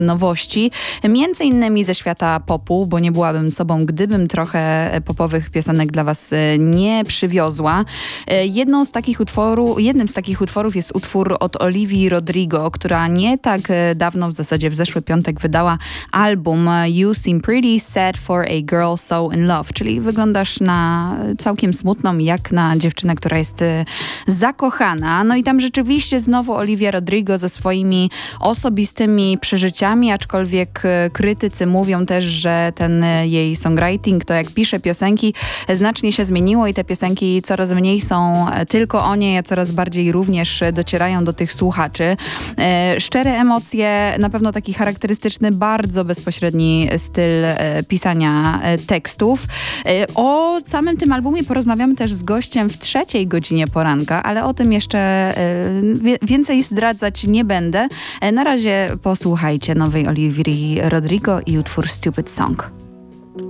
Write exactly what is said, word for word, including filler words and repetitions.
nowości, między innymi ze świata popu, bo nie byłabym sobą, gdybym trochę popowych piosenek dla was nie przywiozła. Jedną z takich utworu, jednym z takich utworów jest utwór od Olivii Rodrigo, która nie tak dawno, w zasadzie w zeszły piątek, wydała album You Seem Pretty Sad for a Girl So in Love, czyli wyglądasz na całkiem smutną, jak na dziewczynę, która jest zakochana. No i tam rzeczywiście znowu Olivia Rodrigo ze swoimi osobistymi przeżyciami, aczkolwiek krytycy mówią też, że ten jej songwriting, to jak pisze piosenki, znacznie się zmieniło i te piosenki coraz mniej są tylko o niej, a coraz bardziej również docierają do tych słuchaczy. Szczere emocje, na pewno taki charakterystyczny, bardzo bezpośredni styl pisania tekstów. O samym tym albumie porozmawiamy też z gościem w trzeciej godzinie poranka, ale o tym jeszcze więcej zdradzać nie będę. Na razie posłuchajcie nowej Olivii Rodrigo i utwór Stupid Song.